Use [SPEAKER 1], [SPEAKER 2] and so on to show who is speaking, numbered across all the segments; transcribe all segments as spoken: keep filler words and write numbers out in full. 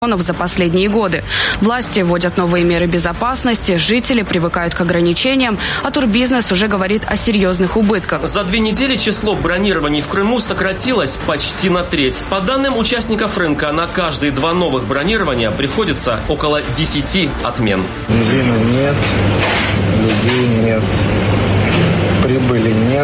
[SPEAKER 1] за последние годы. Власти вводят новые меры безопасности, жители привыкают к ограничениям, а турбизнес уже говорит о серьезных убытках.
[SPEAKER 2] За две недели число бронирований в Крыму сократилось почти на треть. По данным участников рынка, на каждые два новых бронирования приходится около десяти отмен.
[SPEAKER 3] Бензина нет, людей нет, прибыли нет,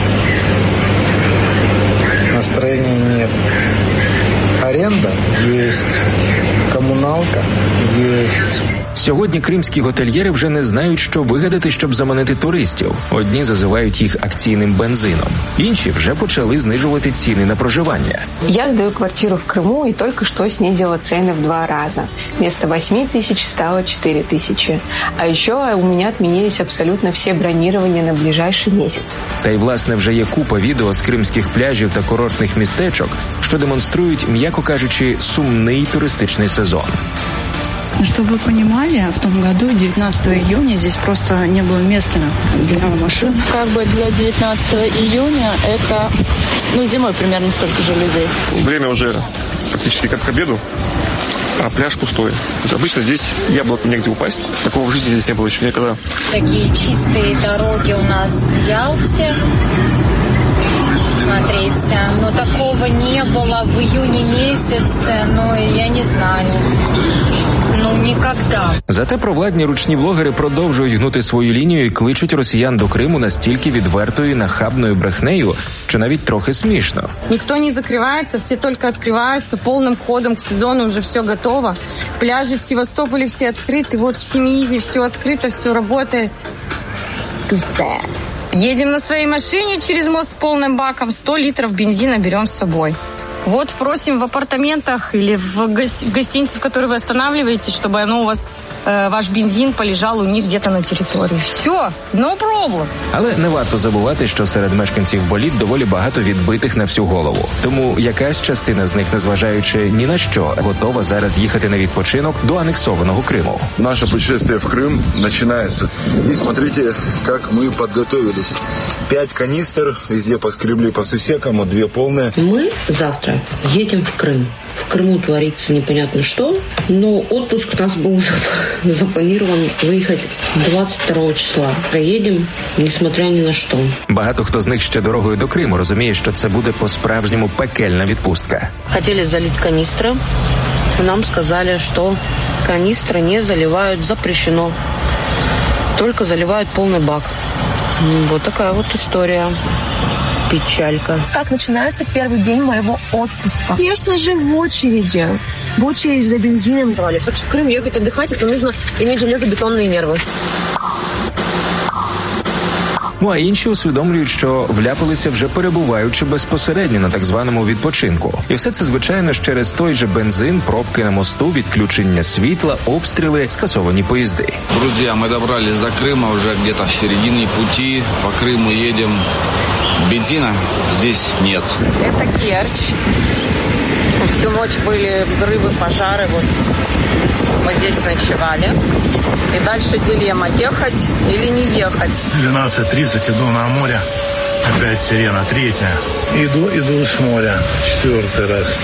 [SPEAKER 3] настроения нет. Аренда есть, комуналка есть.
[SPEAKER 4] Сьогодні кримські готельєри вже не знають, що вигадати, щоб заманити туристів. Одні зазивають їх акційним бензином, інші вже почали знижувати ціни на проживання.
[SPEAKER 5] Я сдаю квартиру в Крыму и только что снизила цены в два раза. Вместо восьми тысяч стало четыре тысячи. А еще у меня отменились абсолютно все бронирования на ближайший месяц.
[SPEAKER 4] Та й, власне, вже є купа відео з кримських пляжів та курортних містечок, що демонструють, м'яко кажучи, сумний туристичний сезон.
[SPEAKER 6] Чтобы вы понимали, в том году, девятнадцатого июня, здесь просто не было места для машин.
[SPEAKER 7] Как бы для девятнадцатого июня это, ну, зимой примерно столько же людей.
[SPEAKER 8] Время уже практически как к обеду, а пляж пустой. Обычно здесь яблоку негде упасть. Такого в жизни здесь не было еще никогда.
[SPEAKER 9] Такие чистые дороги у нас в Ялте. Смотрите, но такого не было в июне месяце, ну, я не знаю, ну, никогда.
[SPEAKER 4] Зате провладні ручні блогери продовжують гнути свою лінію і кличуть росіян до Криму настільки відвертою нахабною брехнею, що навіть трохи смішно.
[SPEAKER 10] Никто не закрывается, все только открываются, полным ходом к сезону уже все готово. Пляжи в Севастополе все открыты, вот в Семиизе все открыто, все работает. Все. Едем на своей машине через мост с полным баком, сто литров бензина берем с собой. Вот просим в апартаментах или в, гос- в гостинице, в которой вы останавливаетесь, чтобы оно у вас, э, ваш бензин полежал у них где-то на территории. Все, no problem.
[SPEAKER 4] Але не варто забувати, що серед мешканців боліт доволі багато відбитих на всю голову. Тому якась частина з них, незважаючи ні на що, готова зараз їхати на відпочинок до анексованого Криму.
[SPEAKER 11] Наше путешествие в Крым начинается. И смотрите, как мы подготовились. Пять канистр, везде поскребли по сусекам, две полные.
[SPEAKER 12] Мы завтра едем в Крым. В Крыму творится непонятно что, но отпуск у нас был запланирован выехать двадцать второго числа. Проедем, несмотря ни на что.
[SPEAKER 4] Багато хто з них ще дорогою до Криму розуміє, що це буде по-справжньому пекельна відпустка.
[SPEAKER 12] Хотели залить канистры, нам сказали, что канистры не заливают, запрещено. Только заливают полный бак. Вот такая вот история. Печалька.
[SPEAKER 13] Как начинается первый день моего отпуска? Конечно же, в очереди. В очередь за бензином.
[SPEAKER 14] Хочешь в Крым ехать отдыхать, это нужно иметь железобетонные нервы.
[SPEAKER 4] Ну а інші усвідомлюють, що вляпалися вже перебуваючи безпосередньо на так званому відпочинку. І все це, звичайно, через той же бензин, пробки на мосту, відключення світла, обстріли, скасовані поїзди.
[SPEAKER 15] Друзья, мы добрались до Крыма, уже где-то в середине пути. По Крыму едем. Бензина здесь нет.
[SPEAKER 10] Это Керчь. Всю ночь были взрывы, пожары. Вот мы здесь ночевали. И дальше дилемма, ехать или не ехать.
[SPEAKER 3] двенадцать тридцать, иду на море. Опять сирена, третья. Иду, иду с моря. Четвертый раз.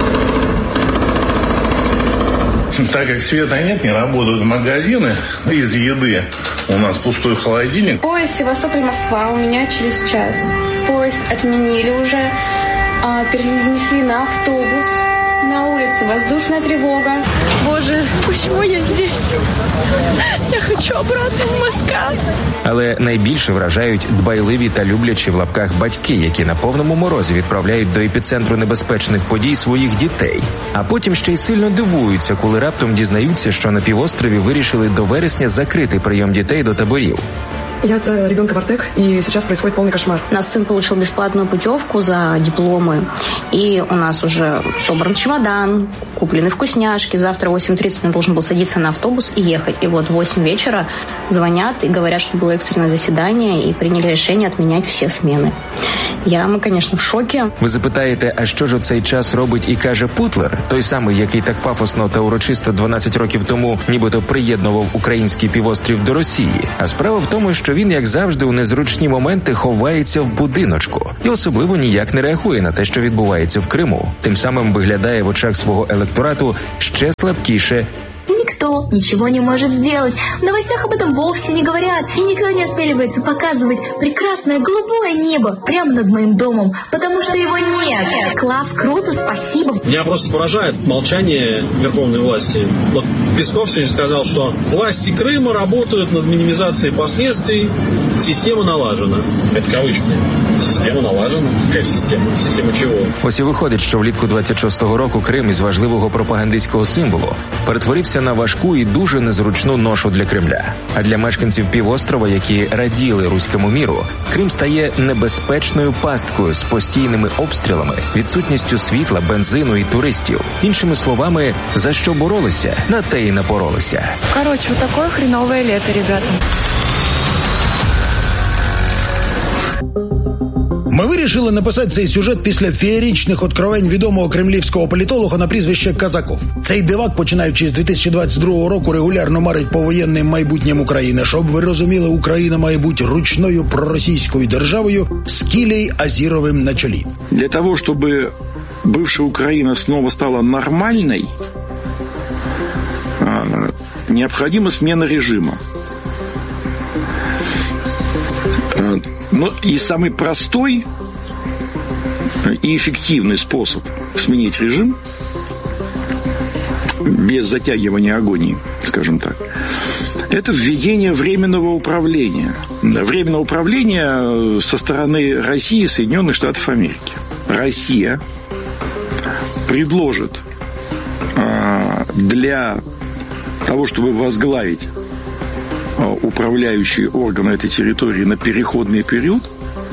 [SPEAKER 3] Так как света нет, не работают магазины из еды. У нас пустой холодильник.
[SPEAKER 16] Поезд Севастополь-Москва у меня через час. Поезд отменили уже, а, перенесли на автобус. На улице воздушная тревога.
[SPEAKER 13] Боже, почему я здесь? Я хочу обратно в Москву.
[SPEAKER 4] Але найбільше вражають дбайливі та люблячі в лапках батьки, які на повному морозі відправляють до епіцентру небезпечних подій своїх дітей. А потім ще й сильно дивуються, коли раптом дізнаються, що на півострові вирішили до вересня закрити прийом дітей до таборів.
[SPEAKER 17] Я э, ребенка в Артек, и сейчас происходит полный кошмар.
[SPEAKER 18] Наш сын получил бесплатную путевку за дипломы, и у нас уже собран чемодан, куплены вкусняшки. Завтра в восемь тридцать он должен был садиться на автобус и ехать. И вот в восемь вечера звонят и говорят, что было экстренное заседание, и приняли решение отменять все смены. Я, ми, конечно, в шокі.
[SPEAKER 4] Ви запитаєте, а що ж у цей час робить і каже Путлер? Той самий, який так пафосно та урочисто дванадцять років тому нібито приєднував український півострів до Росії. А справа в тому, що що він, як завжди, у незручні моменти ховається в будиночку і особливо ніяк не реагує на те, що відбувається в Криму. Тим самим виглядає в очах свого електорату ще слабкіше.
[SPEAKER 19] Никто ничего не может сделать. В новостях об этом вовсе не говорят. И никто не осмеливается показывать прекрасное голубое небо прямо над моим домом, потому что его нет. Класс, круто, спасибо.
[SPEAKER 20] Меня просто поражает молчание верховной власти. Вот Песков сегодня сказал, что власти Крыма работают над минимизацией последствий. Система налажена. Это кавычки. Система налажена? Какая система? Система чего?
[SPEAKER 4] Ось і виходить, що влітку двадцять шостого року Крим із важливого пропагандистського символу перетворився на важку і дуже незручну ношу для Кремля. А для мешканців півострова, які раділи руському міру, Крим стає небезпечною пасткою з постійними обстрілами, відсутністю світла, бензину і туристів. Іншими словами, за що боролися, на те і напоролися.
[SPEAKER 6] Короче, вот такое хреновое лето, ребята.
[SPEAKER 21] Ми вирішили написати цей сюжет після феєричних откровень відомого кремлівського політолога на прізвище Казаков. Цей дивак, починаючи з дві тисячі двадцять другого року, регулярно марить повоєнним майбутнім України. Щоб ви розуміли, Україна має бути ручною проросійською державою з Кілей Азіровим на чолі.
[SPEAKER 22] Для того, щоб бывшая Украина снова стала нормальной, необходима смена режима. Но и самый простой и эффективный способ сменить режим без затягивания агонии, скажем так, это введение временного управления. Временного управления со стороны России и Соединенных Штатов Америки. Россия предложит для того, чтобы возглавить управляющие органы этой территории на переходный период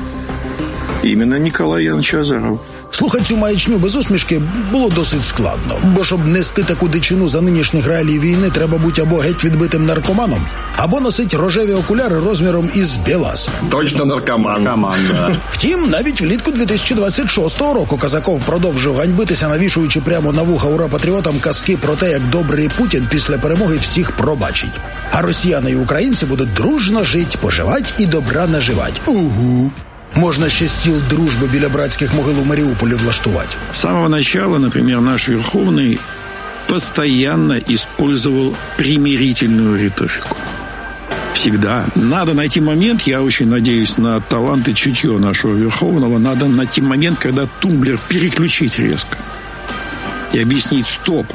[SPEAKER 22] іменно Ніколая Яновича Азарова.
[SPEAKER 21] Слухати цю маячню без усмішки було досить складно, бо щоб нести таку дичину за нинішніх реалій війни, треба бути або геть відбитим наркоманом, або носити рожеві окуляри розміром із БелАЗ.
[SPEAKER 20] Точно наркоман. Наркоман, да.
[SPEAKER 21] Втім, навіть влітку дві тисячі двадцять шостого року Казаков продовжив ганьбитися, навішуючи прямо на вуха ура-патріотам казки про те, як добрий Путін після перемоги всіх пробачить. А росіяни і українці будуть дружно жити, поживати і добра наживати. Угу. Можно ще стіл дружби біля братських могил у Маріуполі влаштувати.
[SPEAKER 22] С самого начала, например, наш Верховный постоянно использовал примирительную риторику. Всегда. Надо найти момент, я очень надеюсь на талант и чутье нашего Верховного, надо найти момент, когда тумблер переключить резко. И объяснить: стоп,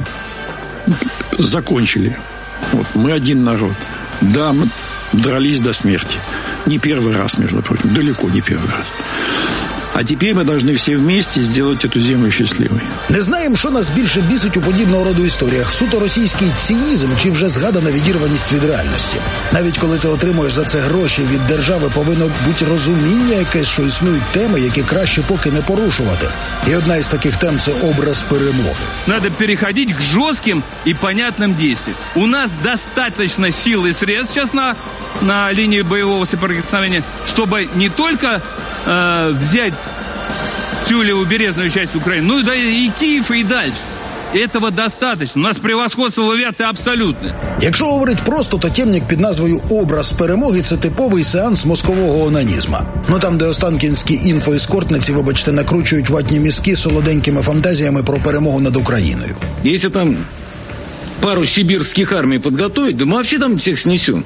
[SPEAKER 22] закончили. Вот, мы один народ. Да, мы дрались до смерти. Не первый раз, между прочим, далеко не первый раз. А тепер ми повинні всі вместе зробити цю землю щасливою.
[SPEAKER 21] Не знаємо, що нас більше бісить у подібного роду історіях. Суто російський цинізм чи вже згадана відірваність від реальності. Навіть коли ти отримуєш за це гроші від держави, повинно бути розуміння якесь, що існують теми, які краще поки не порушувати. І одна із таких тем – це образ перемоги.
[SPEAKER 23] Надо переходить к жестким и понятным действиям. У нас достаточно сил и средств сейчас на, на линии боевого соприкосновения, чтобы не только э, взять всю левобережную часть Украины, ну да и Киев, и дальше. Этого достаточно. У нас превосходство в авіації абсолютне.
[SPEAKER 21] Якщо говорить просто, то темник під назвою «Образ перемоги» – це типовий сеанс мозкового онанізма. Ну там, де останкінські інфоескортниці, вибачте, накручують ватні мізки солоденькими фантазіями про перемогу над Україною.
[SPEAKER 24] Якщо там пару сибирских армий подготовить, да мы вообще там всех снесем.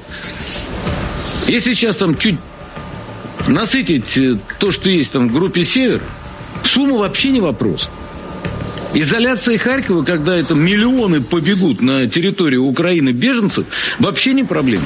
[SPEAKER 24] Если сейчас там чуть насытить то, что есть там в группе «Север», сумма вообще не вопрос. Изоляция Харькова, когда это миллионы побегут на территорию Украины беженцев, вообще не проблема.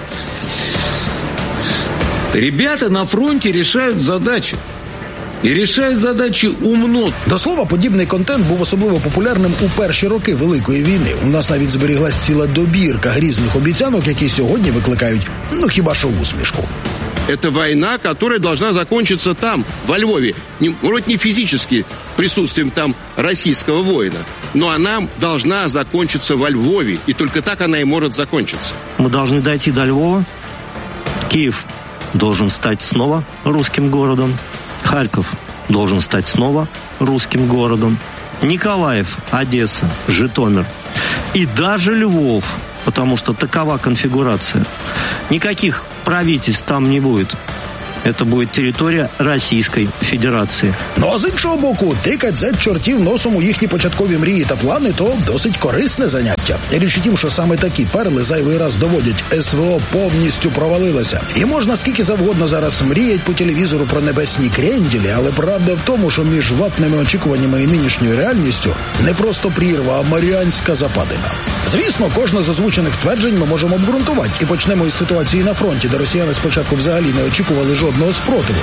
[SPEAKER 24] Ребята на фронте решают задачи. І рішають задачі умно.
[SPEAKER 21] До слова, подібний контент був особливо популярним у перші роки Великої війни. У нас навіть зберіглась ціла добірка грізних обіцянок, які сьогодні викликають, ну хіба що усмішку.
[SPEAKER 25] Это война, которая должна закончиться там, во Львове. Не, вроде не физически присутствием там российского воина, но она должна закончиться во Львове, и только так она и может закончиться.
[SPEAKER 26] Мы должны дойти до Львова. Киев должен стать снова русским городом. Харьков должен стать снова русским городом. Николаев, Одесса, Житомир и даже Львов потому что такова конфигурация. Никаких правительств там не будет. Це буде територія Російської Федерації.
[SPEAKER 21] Ну а з іншого боку, тикать зет чортів носом у їхні початкові мрії та плани – то досить корисне заняття. Річ у тім, що саме такі перли зайвий раз доводять, ес ве о повністю провалилося. І можна скільки завгодно зараз мріять по телевізору про небесні кренділі, але правда в тому, що між ватними очікуваннями і нинішньою реальністю не просто прірва, а Маріанська западина. Звісно, кожне з озвучених тверджень ми можемо обґрунтувати. І почнемо із ситуації на фронті, де росіяни спочатку взагалі не очікували жодного спротиву.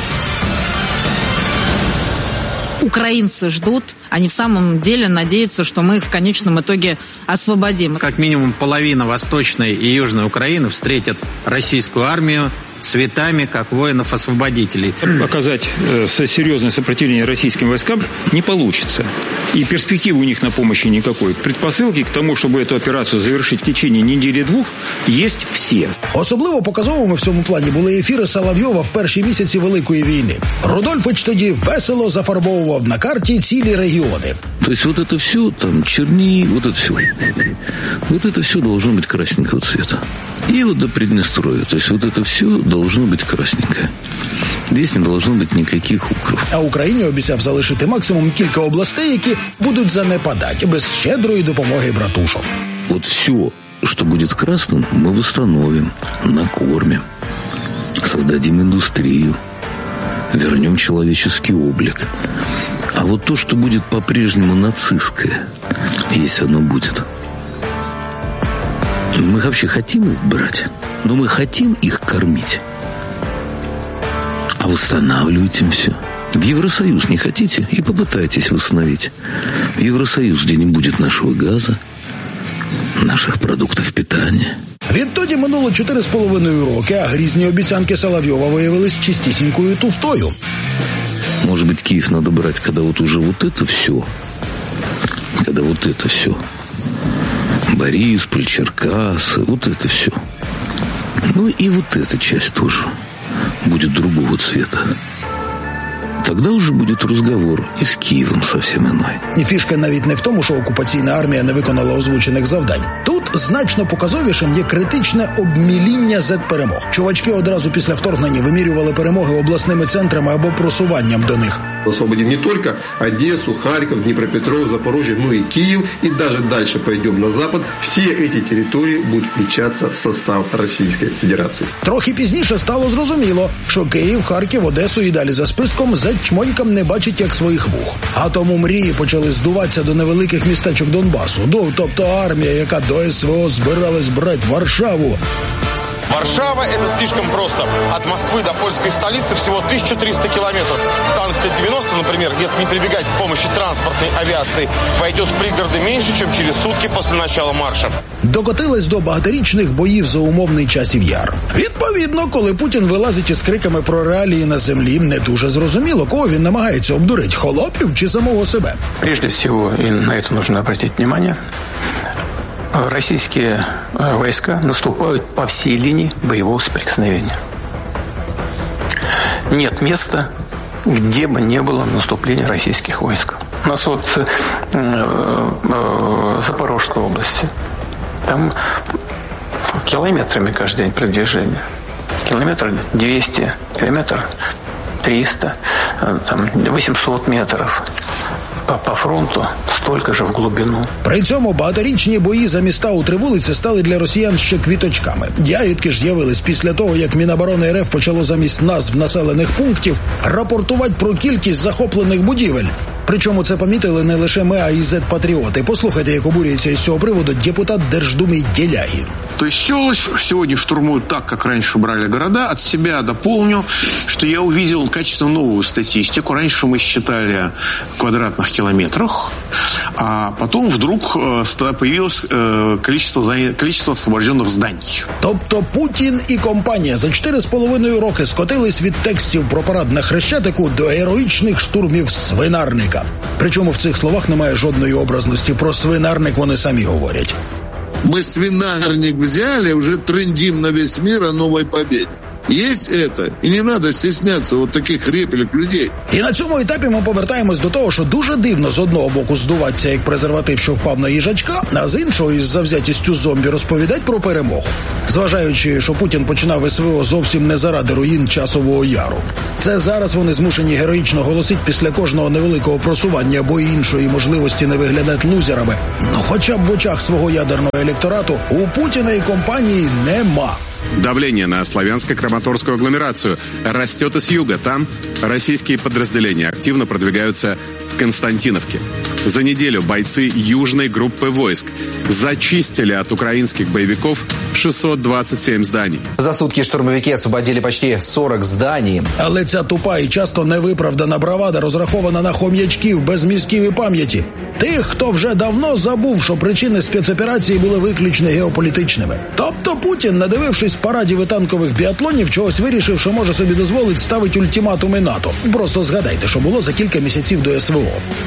[SPEAKER 1] Украинцы ждут, они в самом деле надеются, что мы их в конечном итоге освободим.
[SPEAKER 2] Как минимум половина Восточной и Южной Украины встретят российскую армию цветами, как воинов-освободителей.
[SPEAKER 23] Оказать э, серьезное сопротивление российским войскам не получится. И перспективы у них на помощи никакой. Предпосылки к тому, чтобы эту операцию завершить в течение недели-двух, есть всі.
[SPEAKER 21] Особливо показовими в цьому плані були ефіри Соловйова в перші місяці Великої війни. Рудольфич тоді весело зафарбовував на карті цілі регіони.
[SPEAKER 24] То есть вот это все, там, Чернигов, вот это все, вот это все должно быть красненького цвета. И вот до Приднестровья, то есть вот это все должно быть красненькое. Здесь не должно быть никаких укров.
[SPEAKER 21] А Україні обіцяв залишити максимум кілька областей, які будуть занепадати без щедрої допомоги братушок.
[SPEAKER 24] Вот все, что будет красным, мы восстановим, накормим, создадим индустрию, вернем человеческий облик. А вот то, что будет по-прежнему нацистское, если оно будет, мы вообще хотим их брать, но мы хотим их кормить. А восстанавливать им все. В Евросоюз не хотите? И попытайтесь восстановить. В Евросоюз, где не будет нашего газа, наших продуктів питання.
[SPEAKER 21] Відтоді минуло чотири з половиною роки, а грізні обіцянки Соловйова виявились чистісінькою туфтою.
[SPEAKER 24] Может быть, Киев надо брать, когда вот уже вот это все, когда вот это все. Борисполь, Черкасы, вот это все. Ну и вот эта часть тоже будет другого цвета. Тогда уже будет розговор і з Києвом зовсім іной.
[SPEAKER 21] І фішка навіть не в тому, що окупаційна армія не виконала озвучених завдань. Тут значно показовішим є критичне обміління зет-перемог. Чувачки одразу після вторгнення вимірювали перемоги обласними центрами або просуванням до них.
[SPEAKER 5] Освободим не только Одессу, Харьков, Днепропетровск, Запорожье, но и Киев. И даже дальше пойдем на запад. Все эти территории будут включаться в состав Российской Федерации.
[SPEAKER 21] Трохи пізніше стало зрозуміло, що Київ, Харків, Одесу і далі за списком зет-чмонькам не бачить як своїх вух. А тому мрії почали здуватися до невеликих містечок Донбасу. До, тобто армія, яка до ес ве о збиралась брати Варшаву.
[SPEAKER 7] Варшава – это слишком просто. От Москвы до польской столицы всего тысяча триста километров. Танк Т девяносто, например, если не прибегать к помощи транспортной авиации, войдет в пригороды меньше, чем через сутки после начала марша.
[SPEAKER 21] Докотились до багаторічних боїв за умовний часів яр. Відповідно, коли Путін вилазить із криками про реалії на землі, не дуже зрозуміло, кого він намагається обдурити – холопів чи самого себе.
[SPEAKER 8] Прежде всего, и на это нужно обратить внимание, российские войска наступают по всей линии боевого соприкосновения. Нет места, где бы не было наступления российских войск. У нас вот э, э, Запорожской области, там километрами каждый день продвижение. Километр двести, километр триста, там восемьсот метров. По, по фронту столько же в глибину.
[SPEAKER 21] При цьому багаторічні бої за міста у три вулиці стали для росіян ще квіточками. Ягідки ж з'явились після того, як Міноборони РФ почало замість назв населених пунктів рапортувати про кількість захоплених будівель. Причому це помітили не лише ми, а й зет-патріоти. Послухайте, як обурюється із цього приводу депутат Держдуми Делягин.
[SPEAKER 9] То есть все сегодня штурмуют так, как раньше брали города. От себя дополню, что я увидел качественно новую статистику. Раньше мы считали в квадратных километрах, а потом вдруг появилось количество, количество освобожденных зданий.
[SPEAKER 21] Тобто Путін і компанія за чотири з половиною роки скотились від текстів про парад на Хрещатику до героїчних штурмів свинарника. Причому в цих словах немає жодної образності. Про свинарник вони самі говорять.
[SPEAKER 27] Мы свинарник взяли, уже трындим на весь мир о новой победе.
[SPEAKER 9] Есть это. І не треба стіснятися от таких репелек людей.
[SPEAKER 21] І на цьому етапі ми повертаємось до того, що дуже дивно з одного боку здуватися як презерватив, що впав на їжачка, а з іншого із завзятістю зомбі розповідать про перемогу. Зважаючи, що Путін починав СВО зовсім не заради руїн Часового Яру. Це зараз вони змушені героїчно голосити після кожного невеликого просування або іншої можливості не виглядати лузерами. Ну хоча б в очах свого ядерного електорату у Путіна і компанії нема.
[SPEAKER 3] Давление на славянско-краматорскую агломерацию растет и с юга. Там российские подразделения активно продвигаются в Константиновке. За неделю бойцы южной группы войск зачистили от украинских боевиков шестьсот двадцать семь зданий.
[SPEAKER 10] За сутки штурмовики освободили почти сорок зданий.
[SPEAKER 21] Але ця тупа і часто невиправдана бравада розрахована на хом'ячків без мізків і пам'яті. Тих, хто вже давно забув, що причини спецоперації були виключно геополітичними. Тобто Путін, надивившись парадів і танкових біатлонів, чогось вирішив, що може собі дозволить ставити ультиматуми НАТО. Просто згадайте, що було за кілька місяців до СВО.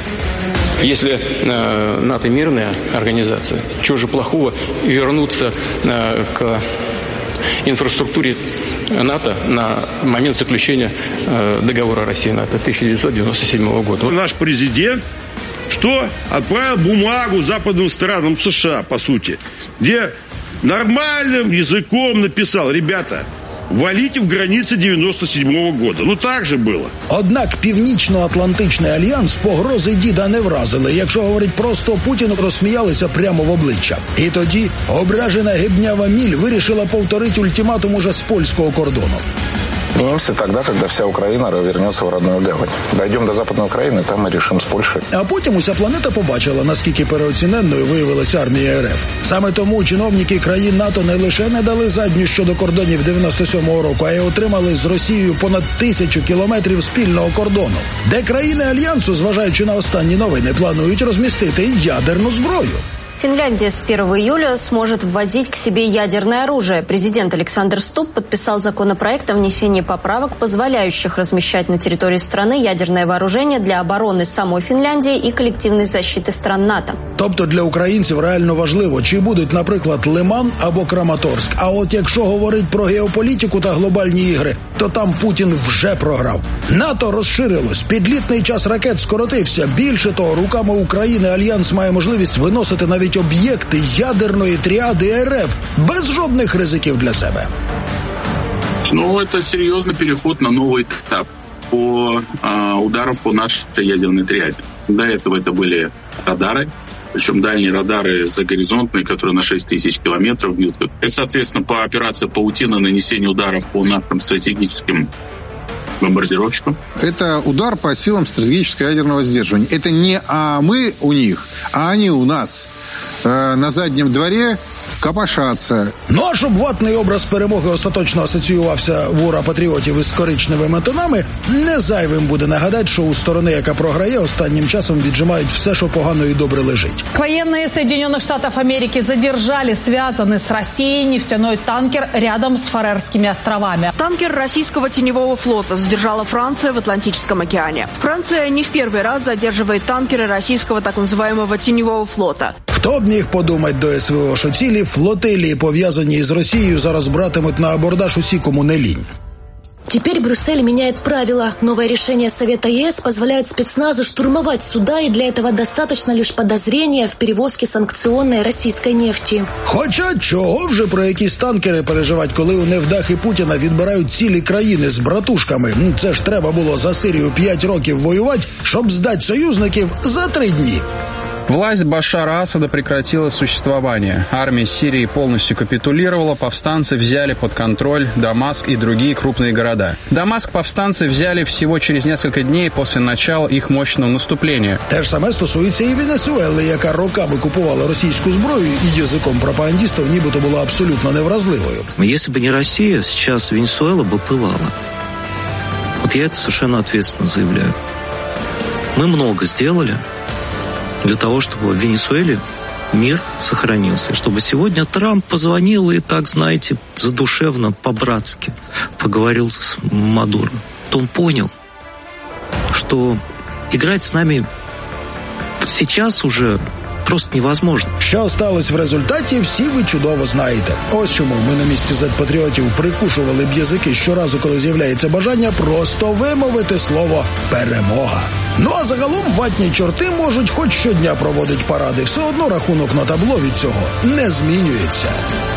[SPEAKER 8] Если э, НАТО мирная организация, чего же плохого вернуться э, к инфраструктуре НАТО на момент заключения э, договора России-НАТО тысяча девятьсот девяносто седьмого года?
[SPEAKER 11] Наш президент что? Отправил бумагу западным странам США, по сути, где нормальным языком написал: ребята, валите в границы девяносто седьмого года. Ну так же було.
[SPEAKER 21] Однак Північно-Атлантичний альянс погрози діда не вразили. Якщо говорить просто, Путіну розсміялися прямо в обличчя. І тоді ображена гибнява Міль вирішила повторити ультиматум уже з польського кордону.
[SPEAKER 12] Вернемся тогда, когда вся Украина вернется в родную гавань. Дойдем до Западной Украины, там мы решим с Польшей.
[SPEAKER 21] А потім уся планета побачила, наскільки переоціненною виявилася армія РФ. Саме тому чиновники країн НАТО не лише не дали задню щодо кордонів дев'яносто сьомого року, а й отримали з Росією понад тисячу кілометрів спільного кордону, де країни Альянсу, зважаючи на останні новини, планують розмістити і ядерну зброю.
[SPEAKER 14] Финляндия с первого июля сможет ввозить к себе ядерное оружие. Президент Александр Ступп подписал законопроект о внесении поправок, позволяющих размещать на территории страны ядерное вооружение для обороны самой Финляндии и коллективной защиты стран НАТО.
[SPEAKER 21] Тобто для українців реально важливо, чи будуть, наприклад, Лиман або Краматорськ. А от якщо говорить про геополітику та глобальні ігри, то там Путін вже програв. НАТО розширилось, підлітний час ракет скоротився. Більше того, руками України Альянс має можливість виносити навіть об'єкти ядерної тріади РФ без жодних ризиків для себе.
[SPEAKER 15] Ну, это серьезный переход на новый этап по э, ударам по нашей ядерной триаде. До этого это были радары, причем дальние радары загоризонтные, которые на шесть тысяч километров бьют. Это, соответственно, по операции «Паутина» нанесение ударов по нашим стратегическим бомбардировщикам.
[SPEAKER 27] Это удар по силам стратегического ядерного сдерживания. Это не а мы у них, а они у нас. Э, на заднем дворе копошаться.
[SPEAKER 21] Ну а щоб ватний образ перемоги остаточно асоціювався в ура патріотів із коричневими тонами, не зайвим буде нагадати, що у сторони, яка програє, останнім часом віджимають все, що погано і добре лежить.
[SPEAKER 28] Военные Соединенных Штатов Америки задержали связанный с Россией нефтяной танкер рядом с Фарерскими островами.
[SPEAKER 29] Танкер российского теневого флота задержала Франция в Атлантическом океане. Франция не в первый раз задерживает танкеры российского так называемого теневого флота.
[SPEAKER 21] Хто б міг подумати до СВО, що цілі флотилії, пов'язані з Росією, зараз братимуть на абордаж усі, кому не лінь.
[SPEAKER 19] Теперь Брюссель меняет правила. Новое решение Совета ЕС позволяет спецназу штурмовать суда, и для этого достаточно лишь подозрения в перевозке санкционной российской нефти.
[SPEAKER 21] Хоча чого вже про якісь танкери переживати, коли у невдахи Путіна відбирають цілі країни з братушками? Це ж треба було за Сирію п'ять років воювати, щоб здати союзників за три дні.
[SPEAKER 30] Власть Башара Асада прекратила существование. Армия Сирии полностью капитулировала, повстанцы взяли под контроль Дамаск и другие крупные города. Дамаск повстанцы взяли всего через несколько дней после начала их мощного наступления.
[SPEAKER 21] Те ж саме стосується і Венесуели, яка роками купувала російську зброю і язиком пропагандистів нібито була абсолютно невразливою.
[SPEAKER 26] Если бы не Россия, сейчас Венесуэла бы пылала. Вот я это совершенно ответственно заявляю. Мы много сделали для того, чтобы в Венесуэле мир сохранился. Чтобы сегодня Трамп позвонил и так, знаете, задушевно, по-братски поговорил с Мадуро. То он понял, что играть с нами сейчас уже просто невозможно.
[SPEAKER 21] Що сталося в результаті, всі ви чудово знаєте. Ось чому ми на місці зет-патріотів прикушували б язики щоразу, коли з'являється бажання просто вимовити слово «перемога». Ну а загалом ватні чорти можуть хоч щодня проводити паради, все одно рахунок на табло від цього не змінюється.